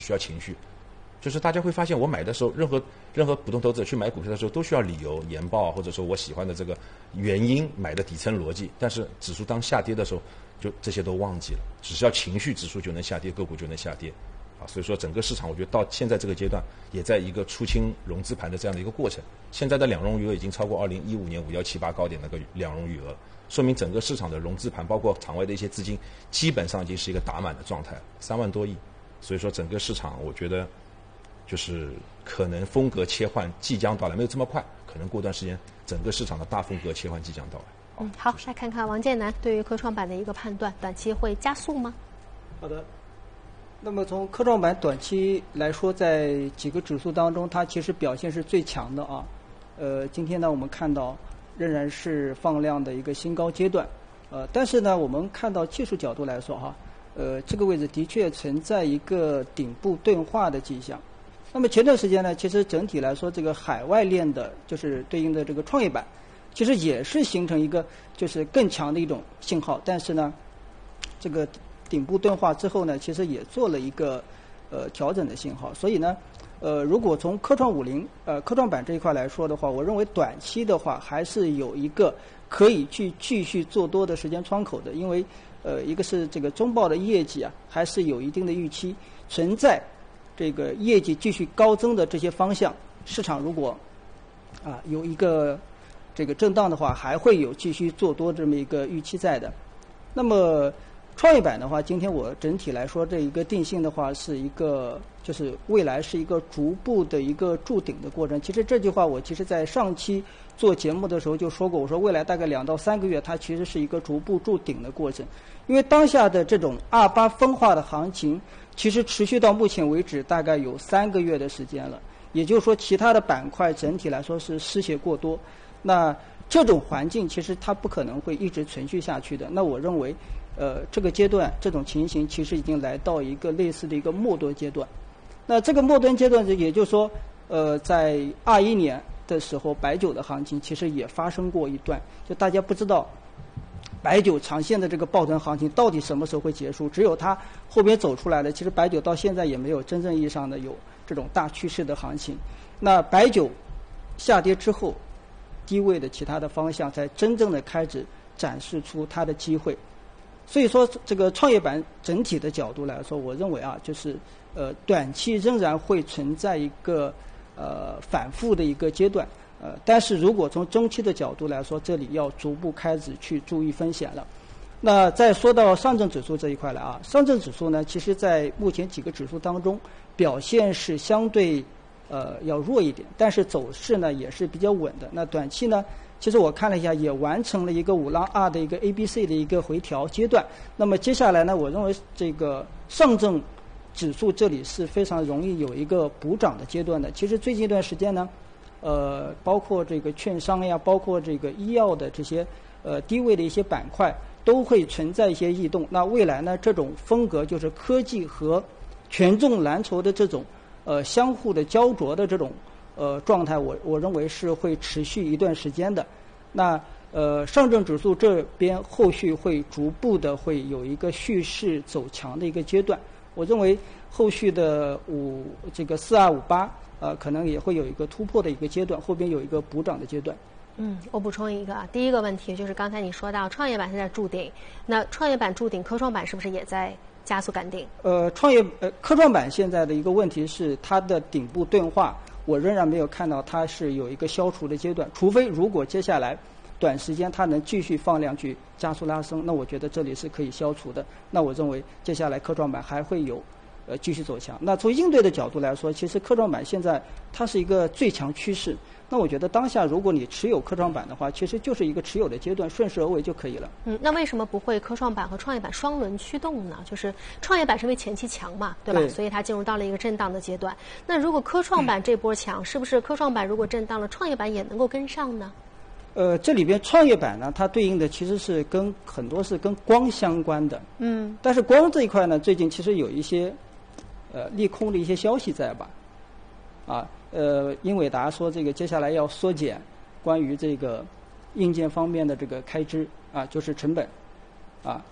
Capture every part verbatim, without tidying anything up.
需要情绪。就是大家会发现，我买的时候，任何任何普通投资者去买股票的时候，都需要理由、研报，或者说我喜欢的这个原因、买的底层逻辑。但是指数当下跌的时候，就这些都忘记了，只是要情绪，指数就能下跌，个股就能下跌。啊，所以说整个市场，我觉得到现在这个阶段，也在一个出清融资盘的这样的一个过程。现在的两融余额已经超过二零一五年五幺七八高点那个两融余额，说明整个市场的融资盘，包括场外的一些资金，基本上已经是一个打满的状态，三万多亿。所以说整个市场，我觉得。就是可能风格切换即将到来，没有这么快，可能过段时间整个市场的大风格切换即将到来。 嗯，好，来看看王建南对于科创板的一个判断，短期会加速吗？ 好的。那么从科创板短期来说，在几个指数当中，它其实表现是最强的啊。呃，今天呢，我们看到仍然是放量的一个新高阶段。呃，但是呢，我们看到技术角度来说哈，呃，这个位置的确存在一个顶部钝化的迹象。那么前段时间呢，其实整体来说，这个海外链的，就是对应的这个创业板，其实也是形成一个就是更强的一种信号。但是呢，这个顶部钝化之后呢，其实也做了一个呃调整的信号。所以呢，呃，如果从科创五零呃科创板这一块来说的话，我认为短期的话还是有一个可以去继续做多的时间窗口的，因为呃一个是这个中报的业绩啊，还是有一定的预期存在。这个业绩继续高增的这些方向，市场如果啊有一个这个震荡的话，还会有继续做多这么一个预期在的。那么创业板的话，今天我整体来说这一个定性的话，是一个就是未来是一个逐步的一个筑顶的过程。其实这句话我其实在上期做节目的时候就说过，我说未来大概两到三个月，它其实是一个逐步筑顶的过程。因为当下的这种二八分化的行情，其实持续到目前为止大概有三个月的时间了，也就是说其他的板块整体来说是失血过多，那这种环境其实它不可能会一直存续下去的。那我认为呃这个阶段这种情形其实已经来到一个类似的一个末端阶段。那这个末端阶段也就是说呃在二一年的时候，白酒的行情其实也发生过一段，就大家不知道白酒长线的这个抱团行情到底什么时候会结束？只有它后边走出来的，其实白酒到现在也没有真正意义上的有这种大趋势的行情。那白酒下跌之后，低位的其他的方向才真正的开始展示出它的机会。所以说，这个创业板整体的角度来说，我认为啊，就是呃短期仍然会存在一个呃反复的一个阶段。呃，但是如果从中期的角度来说，这里要逐步开始去注意风险了。那再说到上证指数这一块了啊，上证指数呢，其实在目前几个指数当中表现是相对呃要弱一点，但是走势呢也是比较稳的。那短期呢，其实我看了一下，也完成了一个五浪二的一个 A B C 的一个回调阶段。那么接下来呢，我认为这个上证指数这里是非常容易有一个补涨的阶段的。其实最近一段时间呢，呃，包括这个券商呀，包括这个医药的这些呃低位的一些板块，都会存在一些异动。那未来呢，这种风格就是科技和权重蓝筹的这种呃相互的焦灼的这种呃状态，我我认为是会持续一段时间的。那呃上证指数这边后续会逐步的会有一个蓄势走强的一个阶段。我认为后续的五这个四二五八。呃，可能也会有一个突破的一个阶段，后边有一个补涨的阶段。 嗯，我补充一个啊，第一个问题就是刚才你说到创业板现在筑顶，那创业板筑顶，科创板是不是也在加速赶顶？ 呃，创业呃科创板现在的一个问题是它的顶部钝化，我仍然没有看到它是有一个消除的阶段，除非如果接下来短时间它能继续放量去加速拉升，那我觉得这里是可以消除的。那我认为接下来科创板还会有。呃，继续走强。那从应对的角度来说，其实科创板现在它是一个最强趋势。那我觉得当下如果你持有科创板的话，其实就是一个持有的阶段，顺势而为就可以了。 嗯，那为什么不会科创板和创业板双轮驱动呢？就是创业板是因为前期强嘛，对吧？ 对， 所以它进入到了一个震荡的阶段。那如果科创板这波强，嗯、是不是科创板如果震荡了，创业板也能够跟上呢？ 呃，这里边创业板呢，它对应的其实是跟很多是跟光相关的。嗯。但是光这一块呢，最近其实有一些。呃，利空的一些消息在吧？啊，呃，英伟达说这个接下来要缩减关于这个硬件方面的这个开支啊，就是成本啊。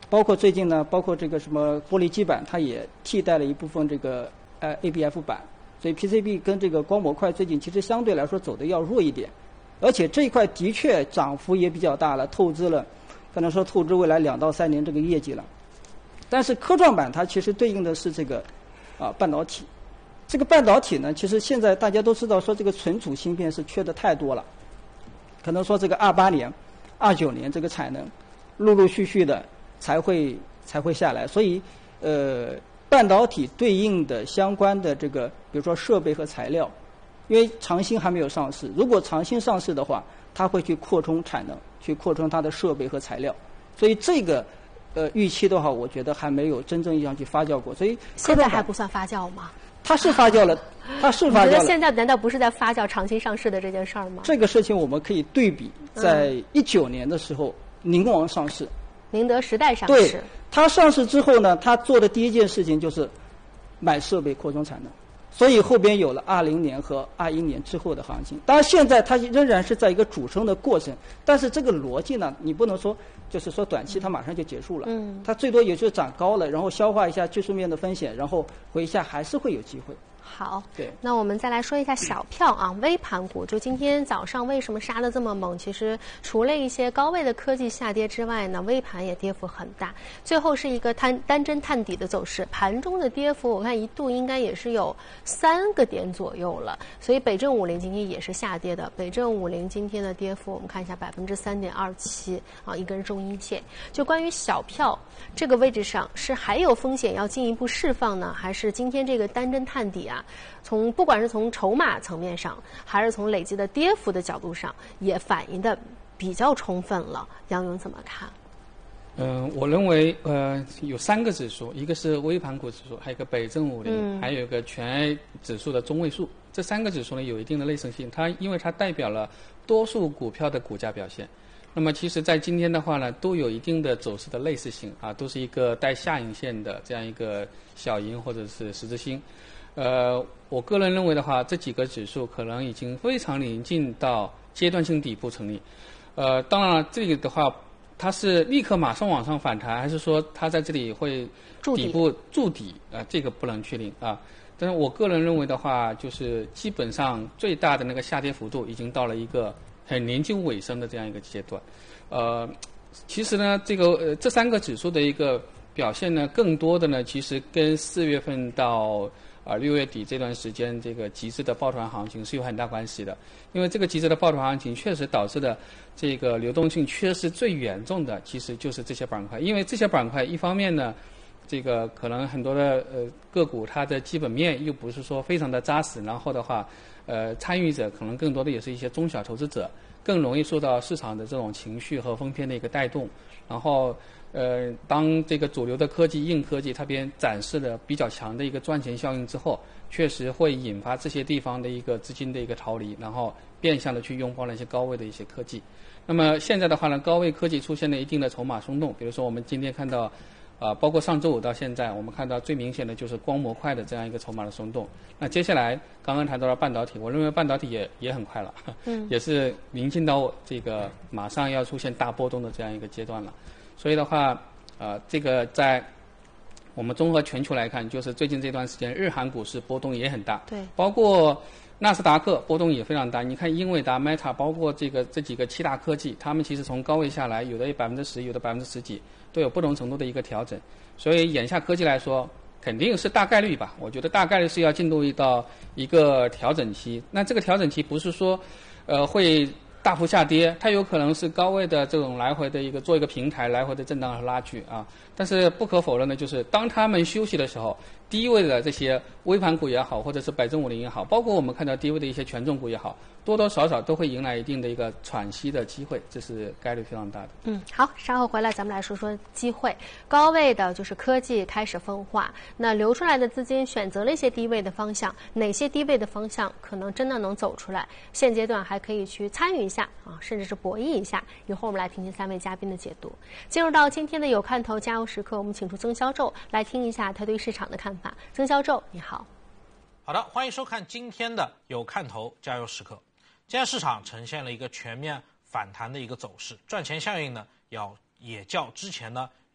包括最近呢，包括这个什么玻璃基板，它也替代了一部分这个呃 A B F 板，所以 P C B 跟这个光模块最近其实相对来说走的要弱一点，而且这一块的确涨幅也比较大了，透支了，可能说透支未来两到三年这个业绩了。但是科创板它其实对应的是这个啊半导体，这个半导体呢，其实现在大家都知道说这个存储芯片是缺的太多了，可能说这个二八年、二九年这个产能陆陆续续的才会才会下来，所以呃半导体对应的相关的这个比如说设备和材料，因为长兴还没有上市，如果长兴上市的话，它会去扩充产能，去扩充它的设备和材料，所以这个呃预期的话，我觉得还没有真正意义上去发酵过，所以现在还不算发酵吗？ 它是发酵了，它是发酵了。 你觉得现在难道不是在发酵长兴上市的这件事儿吗？ 这个事情我们可以对比，在一九年的时候，宁王上市， 宁德时代上市， 对，它上市之后呢，它做的第一件事情就是买设备扩充产能，所以后边有了二零年和二一年之后的行情。当然，现在它仍然是在一个主升的过程，但是这个逻辑呢，你不能说就是说短期它马上就结束了，嗯，它最多也就涨高了，然后消化一下技术面的风险，然后回一下还是会有机会。 好， 对， 那我们再来说一下小票啊，微盘股。就今天早上为什么杀得这么猛？其实除了一些高位的科技下跌之外呢，微盘也跌幅很大。最后是一个单单针探底的走势，盘中的跌幅我看一度应该也是有三个点左右了。所以北证五零今天也是下跌的，北证五零今天的跌幅我们看一下百分之三点二七啊，一根中阴线。就关于小票这个位置上，是还有风险要进一步释放呢，还是今天这个单针探底啊？从不管是从筹码层面上，还是从累积的跌幅的角度上，也反映的比较充分了。杨勇怎么看？ 嗯、呃，我认为呃有三个指数，一个是微盘股指数，还有一个北证五零、嗯，还有一个全 A 指数的中位数。这三个指数呢有一定的类似性，它因为它代表了多数股票的股价表现。那么其实在今天的话呢，都有一定的走势的类似性啊，都是一个带下影线的这样一个小阴或者是十字星。呃，我个人认为的话，这几个指数可能已经非常临近到阶段性底部成立。呃，当然了，这个的话，它是立刻马上往上反弹，还是说它在这里会底部筑底啊、呃？这个不能确定啊。但是我个人认为的话，就是基本上最大的那个下跌幅度已经到了一个很临近尾声的这样一个阶段。呃，其实呢，这个呃这三个指数的一个表现呢，更多的呢，其实跟四月份到啊，六月底这段时间，这个极致的抱团行情是有很大关系的，因为这个极致的抱团行情确实导致的这个流动性缺失最严重的，其实就是这些板块。因为这些板块一方面呢，这个可能很多的呃个股它的基本面又不是说非常的扎实，然后的话，呃参与者可能更多的也是一些中小投资者，更容易受到市场的这种情绪和风偏的一个带动，然后。呃，当这个主流的科技、硬科技它边展示了比较强的一个赚钱效应之后，确实会引发这些地方的一个资金的一个逃离，然后变相的去拥抱那些高位的一些科技。那么现在的话呢，高位科技出现了一定的筹码松动，比如说我们今天看到，啊、呃，包括上周五到现在，我们看到最明显的就是光模块的这样一个筹码的松动。那接下来刚刚谈到了半导体，我认为半导体也也很快了，嗯，也是临近到这个马上要出现大波动的这样一个阶段了。所以的话，呃，这个在我们综合全球来看，就是最近这段时间，日韩股市波动也很大， 对， 包括纳斯达克波动也非常大。你看英伟达、Meta， 包括这个这几个七大科技，他们其实从高位下来，有的有百分之十，有的百分之十几，都有不同程度的一个调整。所以眼下科技来说，肯定是大概率吧，我觉得大概率是要进入到一个调整期。那这个调整期不是说，呃，会大幅下跌，它有可能是高位的这种来回的一个做一个平台，来回的震荡和拉锯啊。但是不可否认的就是，当他们休息的时候，低位的这些微盘股也好，或者是百证五零也好，包括我们看到低位的一些权重股也好，多多少少都会迎来一定的一个喘息的机会，这是概率非常大的。 嗯，好，稍后回来咱们来说说机会。高位的就是科技开始分化，那流出来的资金选择了一些低位的方向，哪些低位的方向可能真的能走出来？现阶段还可以去参与一下啊，甚至是博弈一下。一会儿我们来听听三位嘉宾的解读。进入到今天的有看头加油时刻，我们请出曾肖宙来听一下他对市场的看法。曾肖宙，你好。 好的，欢迎收看今天的有看头加油时刻。今天市场呈现了一个全面反弹的一个走势，赚钱效应呢要也较之前呢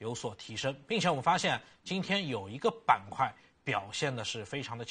有所提升，并且我们发现今天有一个板块表现的是非常的